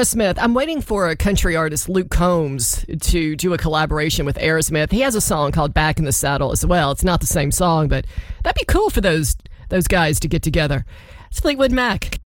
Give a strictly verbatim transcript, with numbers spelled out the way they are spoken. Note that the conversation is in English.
Aerosmith. I'm waiting for a country artist, Luke Combs, to do a collaboration with Aerosmith. He has a song called Back in the Saddle as well. It's not the same song, but that'd be cool for those those guys to get together. It's Fleetwood Mac.